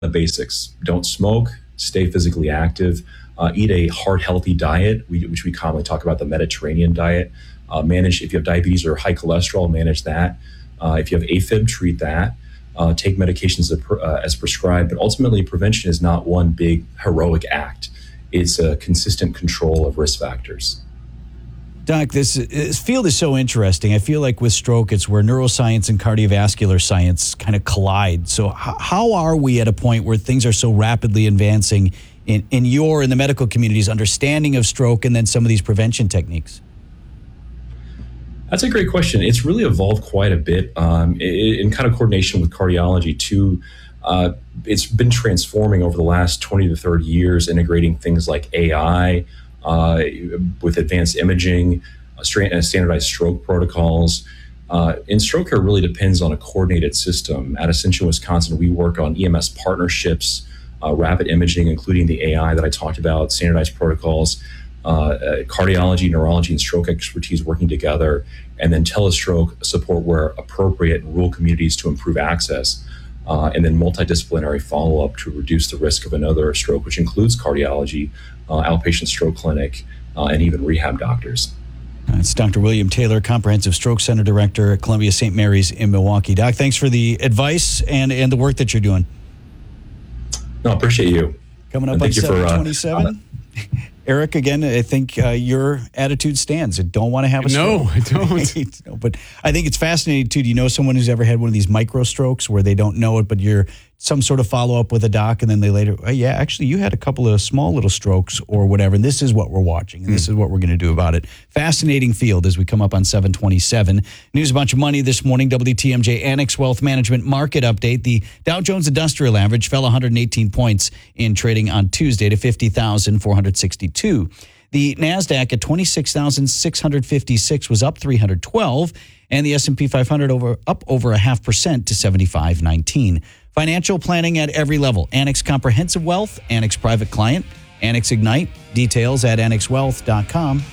the basics. Don't smoke, stay physically active, eat a heart-healthy diet, which we commonly talk about the Mediterranean diet. Manage, if you have diabetes or high cholesterol, manage that. If you have AFib, treat that. Take medications as prescribed. But ultimately, prevention is not one big heroic act. It's a consistent control of risk factors. Doc, this field is so interesting. I feel like with stroke, it's where neuroscience and cardiovascular science kind of collide. So how are we at a point where things are so rapidly advancing in the medical community's understanding of stroke and then some of these prevention techniques? That's a great question. It's really evolved quite a bit in kind of coordination with cardiology too. It's been transforming over the last 20 to 30 years, integrating things like AI with advanced imaging, standardized stroke protocols. And stroke care really depends on a coordinated system. At Ascension, Wisconsin, we work on EMS partnerships, rapid imaging, including the AI that I talked about, standardized protocols, cardiology, neurology, and stroke expertise working together, and then telestroke support where appropriate in rural communities to improve access, and then multidisciplinary follow-up to reduce the risk of another stroke, which includes cardiology, outpatient stroke clinic, and even rehab doctors. It's Dr. William Taylor, Comprehensive Stroke Center Director at Columbia St. Mary's in Milwaukee. Doc, thanks for the advice and the work that you're doing. No, appreciate you. Coming up on 727. Eric, again, I think your attitude stands. I don't want to have a stroke. No, I don't. No, but I think it's fascinating, too. Do you know someone who's ever had one of these micro strokes where they don't know it, but you're some sort of follow-up with a doc, and then they later, yeah, actually, you had a couple of small little strokes or whatever, and this is what we're watching, and this is what we're going to do about it. Fascinating field as we come up on 727. News a bunch of money this morning. WTMJ Annex Wealth Management Market Update. The Dow Jones Industrial Average fell 118 points in trading on Tuesday to 50,462. The NASDAQ at 26,656 was up 312, and the S&P 500 up over 0.5% to 7519. Financial planning at every level. Annex Comprehensive Wealth, Annex Private Client, Annex Ignite. Details at annexwealth.com.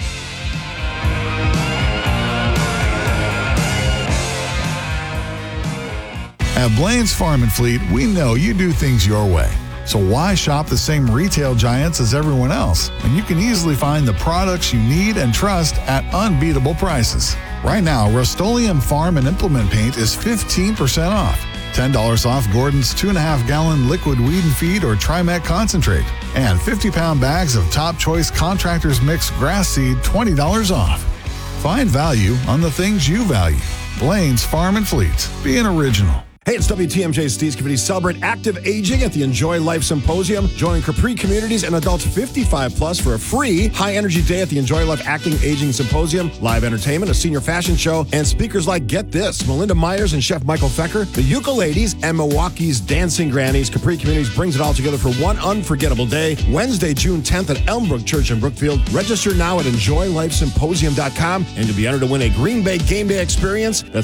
At Blaine's Farm and Fleet, we know you do things your way. So why shop the same retail giants as everyone else when you can easily find the products you need and trust at unbeatable prices? Right now, Rust-Oleum Farm and Implement Paint is 15% off. $10 off Gordon's 2.5-gallon liquid weed and feed or Trimet concentrate. And 50-pound bags of Top Choice Contractors Mix grass seed, $20 off. Find value on the things you value. Blaine's Farm and Fleet. Be an original. Hey, it's WTMJ's Steve Scavidi. Celebrate active aging at the Enjoy Life Symposium. Join Capri Communities and adults 55 plus for a free high-energy day at the Enjoy Life Acting Aging Symposium. Live entertainment, a senior fashion show, and speakers like, get this, Melinda Myers and Chef Michael Fecker, the Ukuleles, and Milwaukee's Dancing Grannies. Capri Communities brings it all together for one unforgettable day. Wednesday, June 10th at Elmbrook Church in Brookfield. Register now at EnjoyLifeSymposium.com and to be entered to win a Green Bay game day experience. That's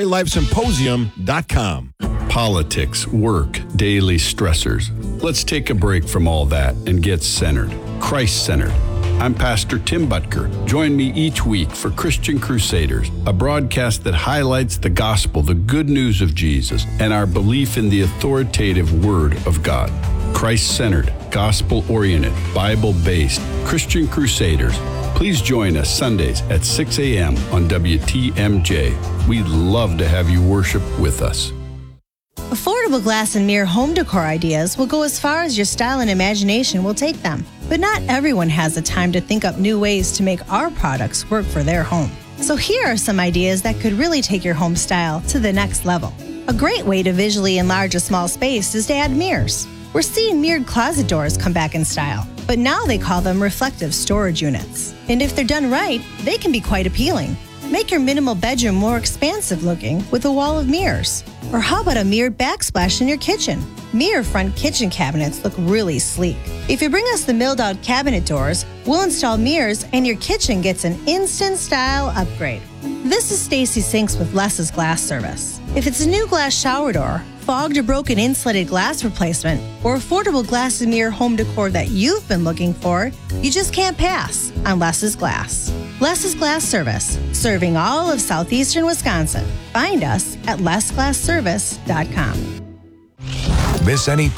EnjoyLifeSymposium.com. Politics, work, daily stressors. Let's take a break from all that and get centered, Christ-centered. I'm Pastor Tim Butker. Join me each week for Christian Crusaders, a broadcast that highlights the gospel, the good news of Jesus, and our belief in the authoritative Word of God. Christ-centered, gospel-oriented, Bible-based Christian Crusaders. Please join us Sundays at 6 a.m. on WTMJ. We'd love to have you worship with us. Affordable glass and mirror home decor ideas will go as far as your style and imagination will take them. But not everyone has the time to think up new ways to make our products work for their home. So here are some ideas that could really take your home style to the next level. A great way to visually enlarge a small space is to add mirrors. We're seeing mirrored closet doors come back in style, but now they call them reflective storage units. And if they're done right, they can be quite appealing. Make your minimal bedroom more expansive looking with a wall of mirrors. Or how about a mirrored backsplash in your kitchen? Mirror front kitchen cabinets look really sleek. If you bring us the milled out cabinet doors, we'll install mirrors and your kitchen gets an instant style upgrade. This is Stacy Sinks with Less's Glass Service. If it's a new glass shower door, fogged or broken insulated glass replacement, or affordable glass and mirror home decor that you've been looking for, you just can't pass on Less's Glass. Less's Glass Service, serving all of southeastern Wisconsin. Find us at lessglassservice.com. Miss any